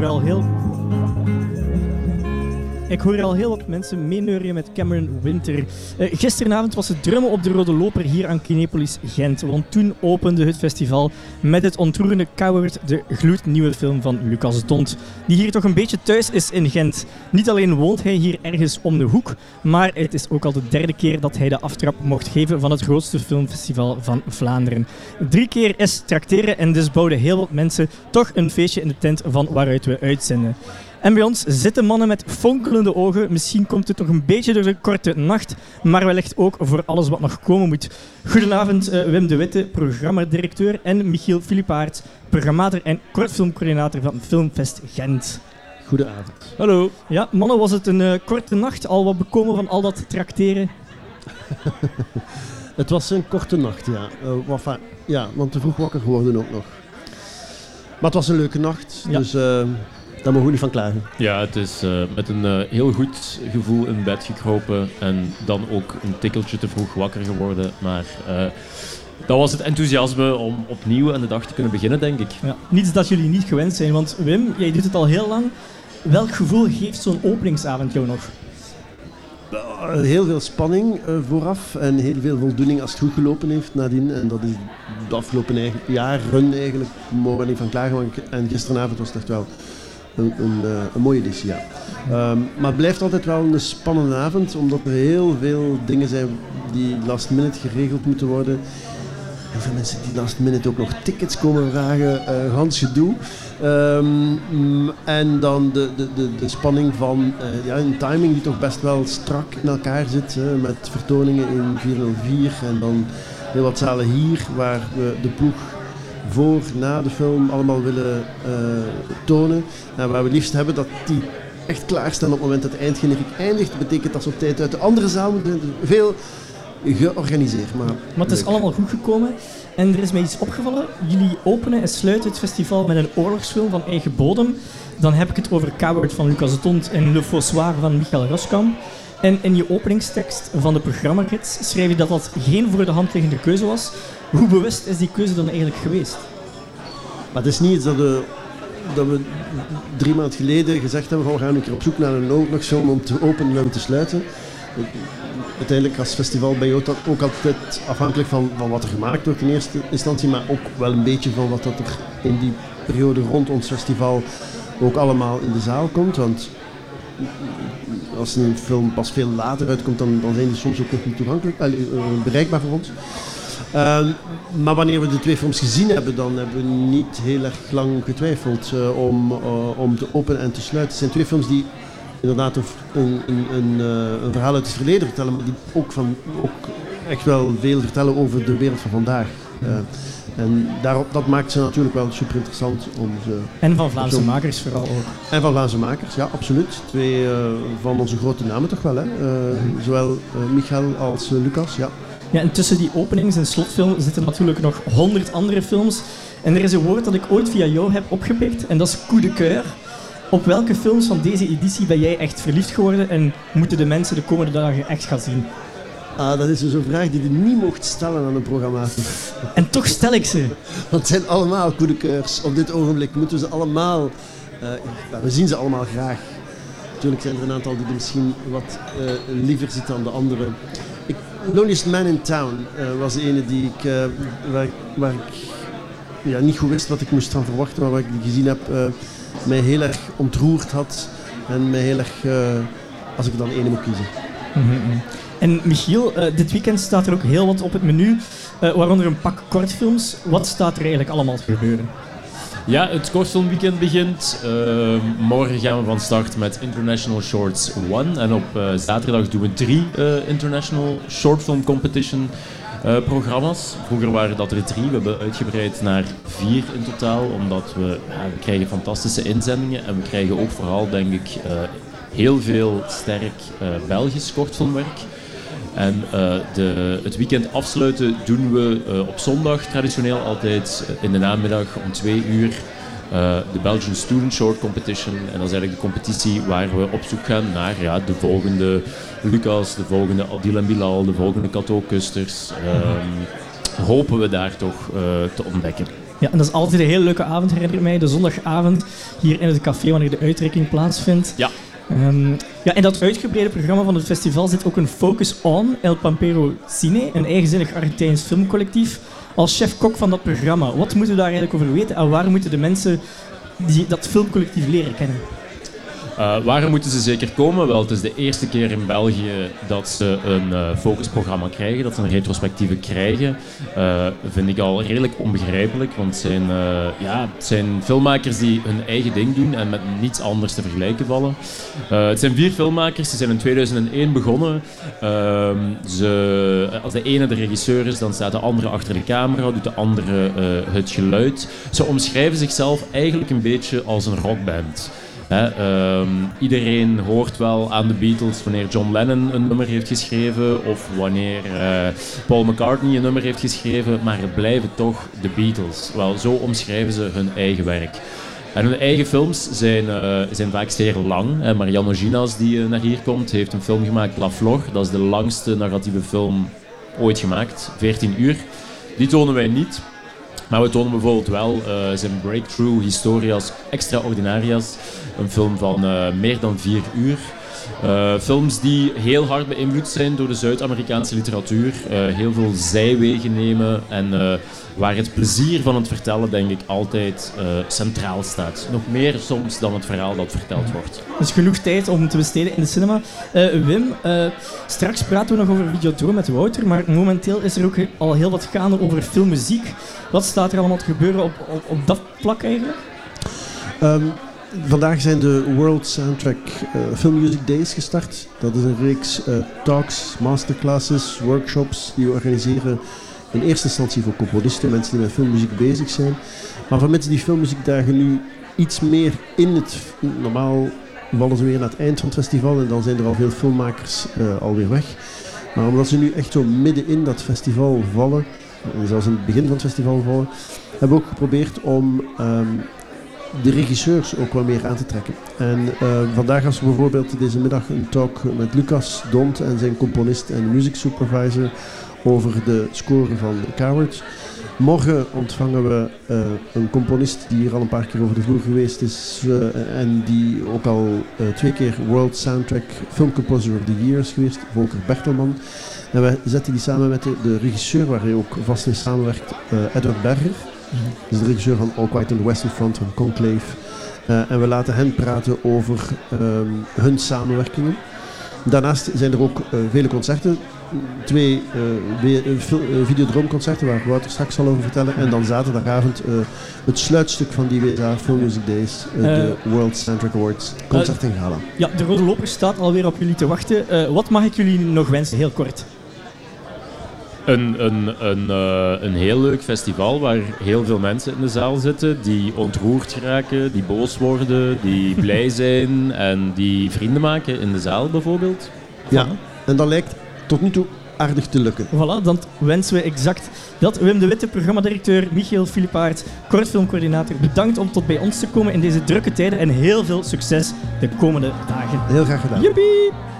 Ik hoor al heel wat mensen meeneurien met Cameron Winter. Gisteravond was het drummen op de Rode Loper hier aan Kinepolis Gent. Want toen opende het festival met het ontroerende Coward, de gloednieuwe film van Lucas Dont. Die hier toch een beetje thuis is in Gent. Niet alleen woont hij hier ergens om de hoek, maar het is ook al de derde keer dat hij de aftrap mocht geven van het grootste filmfestival van Vlaanderen. 3 keer is trakteren en dus bouwden heel wat mensen toch een feestje in de tent van waaruit we uitzenden. En bij ons zitten mannen met fonkelende ogen. Misschien komt het nog een beetje door de korte nacht, maar wellicht ook voor alles wat nog komen moet. Goedenavond Wim de Witte, programmadirecteur, en Michiel Philippaert, programmator en kortfilmcoördinator van Filmfest Gent. Goedenavond. Hallo. Ja, mannen, was het een korte nacht? Al wat bekomen van al dat trakteren? Het was een korte nacht, ja. Ja, want te vroeg wakker geworden ook nog. Maar het was een leuke nacht, ja. Dus daar mogen we niet van klagen. Ja, het is met een heel goed gevoel in bed gekropen en dan ook een tikkeltje te vroeg wakker geworden. Maar dat was het enthousiasme om opnieuw aan de dag te kunnen beginnen, denk ik. Ja, niets dat jullie niet gewend zijn, want Wim, jij doet het al heel lang. Welk gevoel geeft zo'n openingsavond jou nog? Heel veel spanning vooraf en heel veel voldoening als het goed gelopen heeft nadien. En dat is de afgelopen jaren eigenlijk, mogen we niet van klagen. En gisteravond was het echt wel een mooie editie, ja. Maar het blijft altijd wel een spannende avond, omdat er heel veel dingen zijn die last minute geregeld moeten worden. Heel veel mensen die last minute ook nog tickets komen vragen, Hans gedoe. En dan de spanning van een timing die toch best wel strak in elkaar zit, met vertoningen in 404 en dan heel wat zalen hier waar we de ploeg voor, na de film allemaal willen tonen. En waar we liefst hebben dat die echt klaarstaan op het moment dat het eindgeneriek eindigt. Dat betekent dat ze op tijd uit de andere zaal moeten. Veel georganiseerd. Maar het is allemaal goed gekomen. En er is mij iets opgevallen. Jullie openen en sluiten het festival met een oorlogsfilm van eigen bodem. Dan heb ik het over Coward van Lucas Dont en Le Fossoir van Michael Roskam. En in je openingstekst van de programmagids schrijf je dat dat geen voor de hand liggende keuze was. Hoe bewust is die keuze dan eigenlijk geweest? Maar het is niet iets dat we 3 maanden geleden gezegd hebben van we gaan een keer op zoek naar een oorlogsfilm om te openen en te sluiten. Uiteindelijk als festival ben je ook altijd afhankelijk van wat er gemaakt wordt in eerste instantie, maar ook wel een beetje van wat dat er in die periode rond ons festival ook allemaal in de zaal komt. Want als een film pas veel later uitkomt, dan zijn die soms ook nog niet toegankelijk, bereikbaar voor ons. Maar wanneer we de 2 films gezien hebben, dan hebben we niet heel erg lang getwijfeld om te openen en te sluiten. Het zijn 2 films die inderdaad een verhaal uit het verleden vertellen, maar die ook echt wel veel vertellen over de wereld van vandaag. En dat maakt ze natuurlijk wel super interessant. En van Vlaamse makers vooral ook. En van Vlaamse makers, ja, absoluut. 2 van onze grote namen toch wel, hè? Zowel Michael als Lucas, ja. Ja, en tussen die openings- en slotfilm zitten natuurlijk nog 100 andere films. En er is een woord dat ik ooit via jou heb opgepikt, en dat is coup de cœur. Op welke films van deze editie ben jij echt verliefd geworden en moeten de mensen de komende dagen echt gaan zien? Dat is dus een vraag die je niet mocht stellen aan een programmator. En toch stel ik ze. Want het zijn allemaal coup de cœurs. Op dit ogenblik moeten we ze allemaal... we zien ze allemaal graag. Natuurlijk zijn er een aantal die er misschien wat liever zitten dan de andere. Loneliest Man in Town was de ene die waar ik niet goed wist wat ik moest van verwachten, maar waar ik die gezien heb, mij heel erg ontroerd had en mij heel erg, als ik er dan één moet kiezen. Mm-hmm. En Michiel, dit weekend staat er ook heel wat op het menu, waaronder een pak kortfilms. Wat staat er eigenlijk allemaal te gebeuren? Ja, het kortfilmweekend begint. Morgen gaan we van start met International Shorts 1. En op zaterdag doen we 3 International Short Film Competition programma's. Vroeger waren dat er 3. We hebben uitgebreid naar 4 in totaal. Omdat we krijgen fantastische inzendingen. En we krijgen ook vooral, denk ik, heel veel sterk Belgisch kortfilmwerk. En het weekend afsluiten doen we op zondag traditioneel altijd in de namiddag om 2 uur de Belgian Student Short Competition. En dat is eigenlijk de competitie waar we op zoek gaan naar de volgende Lucas, de volgende Adil en Bilal, de volgende Cato Kusters. Hopen we daar toch te ontdekken. Ja, en dat is altijd een hele leuke avond, herinner ik mij. De zondagavond hier in het café, wanneer de uitreiking plaatsvindt. Ja. Ja, in dat uitgebreide programma van het festival zit ook een Focus On El Pampero Cine, een eigenzinnig Argentijns filmcollectief. Als chef-kok van dat programma, wat moeten we daar eigenlijk over weten en waar moeten de mensen die dat filmcollectief leren kennen? Waar moeten ze zeker komen? Wel, het is de eerste keer in België dat ze een focusprogramma krijgen, dat ze een retrospectieve krijgen. Vind ik al redelijk onbegrijpelijk, want het zijn filmmakers die hun eigen ding doen en met niets anders te vergelijken vallen. Het zijn 4 filmmakers, ze zijn in 2001 begonnen. Als de ene de regisseur is, dan staat de andere achter de camera, doet de andere het geluid. Ze omschrijven zichzelf eigenlijk een beetje als een rockband. Iedereen hoort wel aan de Beatles wanneer John Lennon een nummer heeft geschreven of wanneer Paul McCartney een nummer heeft geschreven, maar het blijven toch de Beatles. Wel, zo omschrijven ze hun eigen werk. En hun eigen films zijn vaak zeer lang. Mariano Ginas, die naar hier komt, heeft een film gemaakt, La Flor. Dat is de langste narratieve film ooit gemaakt, 14 uur. Die tonen wij niet. Maar we tonen bijvoorbeeld wel zijn breakthrough Historias Extraordinarias, een film van meer dan 4 uur. Films die heel hard beïnvloed zijn door de Zuid-Amerikaanse literatuur, heel veel zijwegen nemen en waar het plezier van het vertellen, denk ik, altijd centraal staat. Nog meer soms dan het verhaal dat verteld wordt. Dus genoeg tijd om te besteden in de cinema. Wim, straks praten we nog over Videodrome met Wouter, maar momenteel is er ook al heel wat gaande over filmmuziek. Wat staat er allemaal te gebeuren op dat vlak eigenlijk? Vandaag zijn de World Soundtrack Film Music Days gestart. Dat is een reeks talks, masterclasses, workshops die we organiseren in eerste instantie voor componisten, mensen die met filmmuziek bezig zijn. Maar van mensen die filmmuziekdagen nu iets meer in het... Normaal vallen ze weer naar het eind van het festival en dan zijn er al veel filmmakers alweer weg. Maar omdat ze nu echt zo midden in dat festival vallen, en zelfs in het begin van het festival vallen, hebben we ook geprobeerd om de regisseurs ook wat meer aan te trekken. En vandaag was bijvoorbeeld deze middag een talk met Lucas Dont en zijn componist en music supervisor over de score van Coward. Morgen ontvangen we een componist die hier al een paar keer over de vloer geweest is en die ook al 2 keer World Soundtrack Film Composer of the Year is geweest, Volker Bertelman. En we zetten die samen met de regisseur waar hij ook vast mee samenwerkt, Edward Berger. Dat is de regisseur van All Quiet on the Western Front, van Conclave. En we laten hen praten over hun samenwerkingen. Daarnaast zijn er ook vele concerten. 2 Videodrome-concerten waar Wouter straks zal over vertellen. En dan zaterdagavond het sluitstuk van die WSA Film Music Days, de World Soundtrack Awards concert en gala. Ja, de Rode Loper staat alweer op jullie te wachten. Wat mag ik jullie nog wensen, heel kort? Een heel leuk festival waar heel veel mensen in de zaal zitten die ontroerd geraken, die boos worden, die blij zijn en die vrienden maken in de zaal bijvoorbeeld. Ja, en dat lijkt tot nu toe aardig te lukken. Voilà, dan wensen we exact dat. Wim de Witte, programmadirecteur, Michiel Filipaert, kortfilmcoördinator, bedankt om tot bij ons te komen in deze drukke tijden en heel veel succes de komende dagen. Heel graag gedaan. Joepie!